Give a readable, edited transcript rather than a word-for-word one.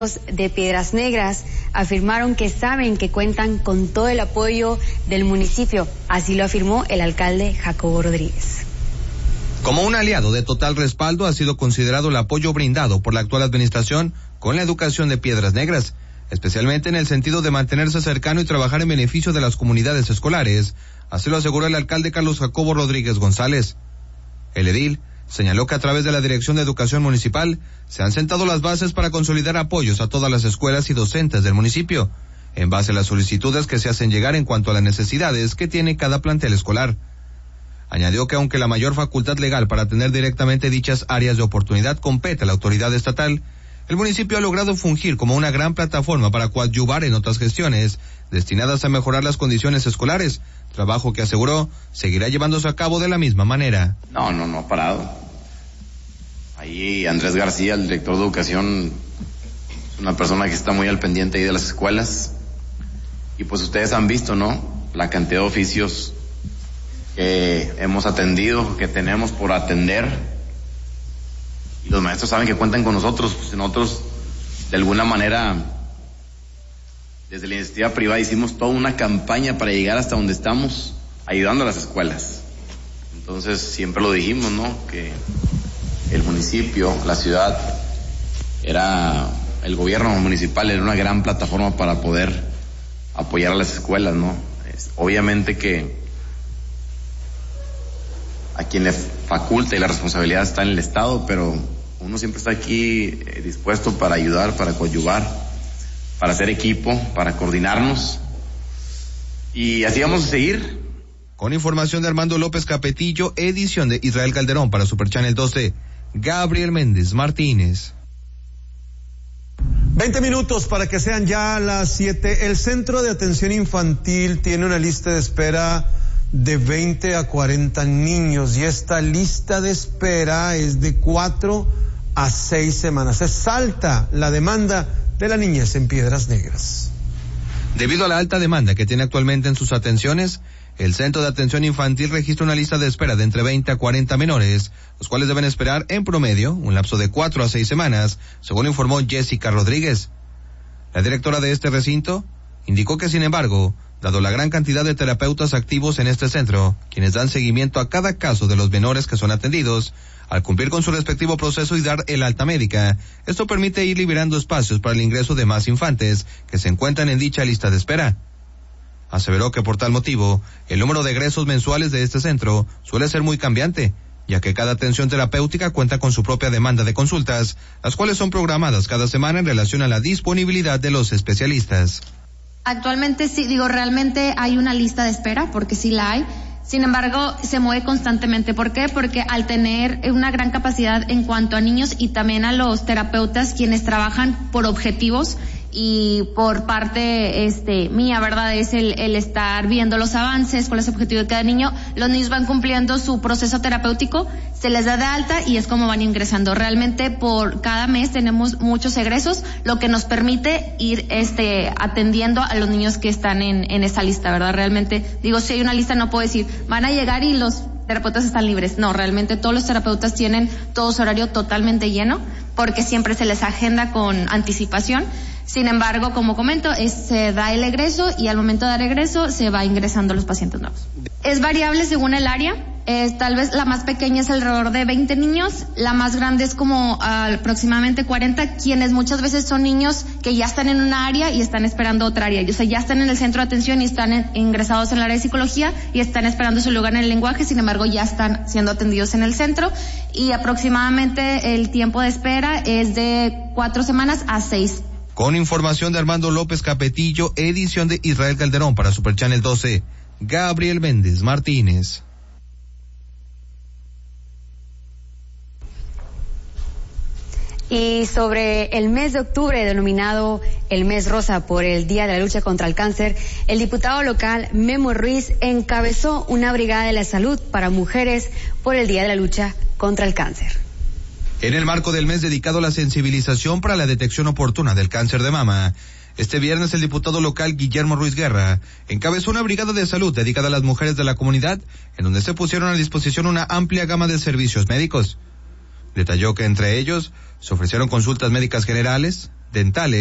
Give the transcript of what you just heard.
de Piedras Negras afirmaron que saben que cuentan con todo el apoyo del municipio, así lo afirmó el alcalde Jacobo Rodríguez. Como un aliado de total respaldo ha sido considerado el apoyo brindado por la actual administración con la educación de Piedras Negras, especialmente en el sentido de mantenerse cercano y trabajar en beneficio de las comunidades escolares, así lo aseguró el alcalde Carlos Jacobo Rodríguez González. El edil señaló que a través de la Dirección de Educación Municipal se han sentado las bases para consolidar apoyos a todas las escuelas y docentes del municipio, en base a las solicitudes que se hacen llegar en cuanto a las necesidades que tiene cada plantel escolar. Añadió que aunque la mayor facultad legal para atender directamente dichas áreas de oportunidad compete a la autoridad estatal, el municipio ha logrado fungir como una gran plataforma para coadyuvar en otras gestiones destinadas a mejorar las condiciones escolares, trabajo que aseguró seguirá llevándose a cabo de la misma manera. No parado. Ahí Andrés García, el director de educación, es una persona que está muy al pendiente ahí de las escuelas. Y pues ustedes han visto, ¿no?, la cantidad de oficios que hemos atendido, que tenemos por atender. Y los maestros saben que cuentan con nosotros. Pues nosotros, de alguna manera, desde la iniciativa privada hicimos toda una campaña para llegar hasta donde estamos, ayudando a las escuelas. Entonces siempre lo dijimos, ¿no?, que el municipio, la ciudad, el gobierno municipal era una gran plataforma para poder apoyar a las escuelas, ¿no? Obviamente que a quien le faculta y la responsabilidad está en el Estado, pero uno siempre está aquí dispuesto para ayudar, para coadyuvar, para hacer equipo, para coordinarnos, y así vamos a seguir. Con información de Armando López Capetillo, edición de Israel Calderón para Super Channel 12, Gabriel Méndez Martínez. 20 minutos para que sean ya las 7. El Centro de Atención Infantil tiene una lista de espera de 20 a 40 niños y esta lista de espera es de 4 a 6 semanas. Es alta la demanda de la niñez en Piedras Negras. Debido a la alta demanda que tiene actualmente en sus atenciones, el Centro de Atención Infantil registra una lista de espera de entre 20 a 40 menores, los cuales deben esperar en promedio un lapso de 4 a 6 semanas, según informó Jessica Rodríguez. La directora de este recinto indicó que, sin embargo, dado la gran cantidad de terapeutas activos en este centro, quienes dan seguimiento a cada caso de los menores que son atendidos, al cumplir con su respectivo proceso y dar el alta médica, esto permite ir liberando espacios para el ingreso de más infantes que se encuentran en dicha lista de espera. Aseveró que por tal motivo, el número de egresos mensuales de este centro suele ser muy cambiante, ya que cada atención terapéutica cuenta con su propia demanda de consultas, las cuales son programadas cada semana en relación a la disponibilidad de los especialistas. Actualmente sí, realmente hay una lista de espera, porque sí la hay. Sin embargo, se mueve constantemente. ¿Por qué? Porque al tener una gran capacidad en cuanto a niños y también a los terapeutas, quienes trabajan por objetivos, y por parte mía, ¿verdad?, es el estar viendo los avances, cuál es el objetivo de cada niño. Los niños van cumpliendo su proceso terapéutico, se les da de alta y es como van ingresando. Realmente por cada mes tenemos muchos egresos, lo que nos permite ir atendiendo a los niños que están en esa lista, ¿verdad? Realmente, si hay una lista no puedo decir, van a llegar y los terapeutas están libres. No, realmente todos los terapeutas tienen todo su horario totalmente lleno, porque siempre se les agenda con anticipación. Sin embargo, como comento, se da el egreso y al momento de dar egreso se va ingresando los pacientes nuevos. Es variable según el área. Tal vez la más pequeña es alrededor de 20 niños, la más grande es como aproximadamente 40, quienes muchas veces son niños que ya están en una área y están esperando otra área. O sea, ya están en el centro de atención y están ingresados en el área de psicología y están esperando su lugar en el lenguaje, sin embargo ya están siendo atendidos en el centro, y aproximadamente el tiempo de espera es de 4 semanas a 6. Con información de Armando López Capetillo, edición de Israel Calderón para Super Channel 12, Gabriel Méndez Martínez. Y sobre el mes de octubre, denominado el mes rosa por el Día de la Lucha contra el Cáncer, el diputado local Memo Ruiz encabezó una brigada de la salud para mujeres por el Día de la Lucha contra el Cáncer. En el marco del mes dedicado a la sensibilización para la detección oportuna del cáncer de mama, este viernes el diputado local Guillermo Ruiz Guerra encabezó una brigada de salud dedicada a las mujeres de la comunidad, en donde se pusieron a disposición una amplia gama de servicios médicos. Detalló que entre ellos se ofrecieron consultas médicas generales, dentales